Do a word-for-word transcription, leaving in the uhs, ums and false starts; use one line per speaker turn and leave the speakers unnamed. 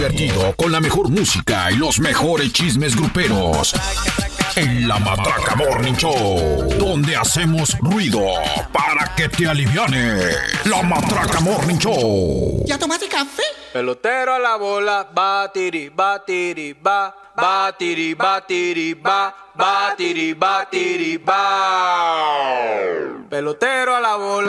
Divertido con la mejor música y los mejores chismes gruperos. En la Matraca Morning Show, donde hacemos ruido para que te aliviane. La Matraca Morning Show.
¿Ya tomaste café?
Pelotero a la bola, batiri, batiri, ba, batiri, batiri, ba, batiri, batiri, ba. Pelotero a la bola.